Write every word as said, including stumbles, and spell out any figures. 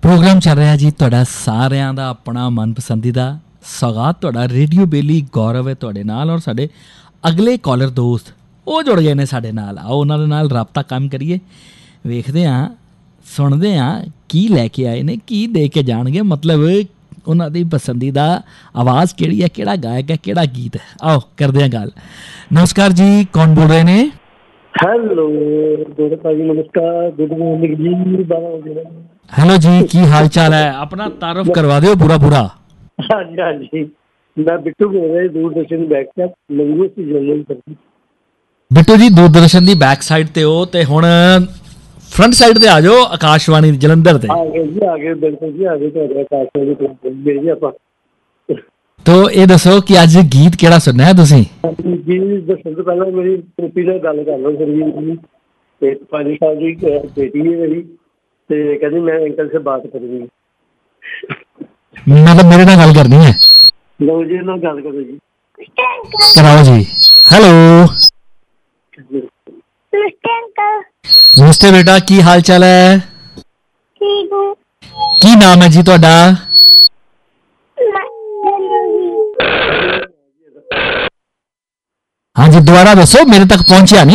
Programme चल रहा जी तुहाडा सारिਆਂ ਦਾ अपना मनपसंदीदा सौगात तुहाडा रेडियो बेली गौरव है तुहाडे नाल और साडे अगले कॉलर दोस्त ਉਹ जुड़ गए ने साडे नाल आओ ਉਹਨਾਂ ਦੇ ਨਾਲ ਰਾਬਤਾ ਕੰਮ ਕਰੀਏ ਵੇਖਦੇ ਹਾਂ ਸੁਣਦੇ ਹਾਂ ਕੀ ਲੈ ਕੇ ਆਏ ਨੇ ਕੀ ਦੇ ਕੇ ਜਾਣਗੇ ਮਤਲਬ ਉਹਨਾਂ ਦੀ ਪਸੰਦੀਦਾ ਆਵਾਜ਼ ਕਿਹੜੀ ਹੈ ਕਿਹੜਾ ਗਾਇਕ ਹੈ ਕਿਹੜਾ ਗੀਤ ਹੈ ਆਓ ਕਰਦੇ ਹਾਂ ਗੱਲ ਨਮਸਕਾਰ ਜੀ ਕੌਣ ਬੋਲ ਰਹੇ ਨੇ हेलो दोस्त भाजी नमस्कार गुड मॉर्निंग जी बारह बजे हेलो जी की हाल चाल है अपना तारुफ करवा दो पूरा पूरा हाँ जी हाँ जी मैं बिट्टू बोल रहा हूँ दूरदर्शन बैक साइड लंगू से जर्नल करती बिट्टू जी दूरदर्शन की बैक साइड ते हो ते हुण फ्रंट साइड ते आ जाओ आकाशवाणी जलंधर ते आ गए जी आ गए बिल्कुल जी आ गए तो आकाशवाणी तो मिल जी आप तो ये दसो कि अज गीत केड़ा सुनना है तुसी जी दसन तो पहले मेरी पोती नाल गल कर लो सरवीर जी ते पांच साल की बेटी है मेरी ते कहती मैं अंकल से बात करूंगी मतलब मेरे नाल गल करनी है लो जी ना गल करो जी कराओ जी हेलो नमस्ते अंकल। नमस्ते बेटा की हाल चाल है ठीक हूँ। की नाम है जी तुहाडा हाँ जी दोबारा दसो मेरे तक पहुंचिया नहीं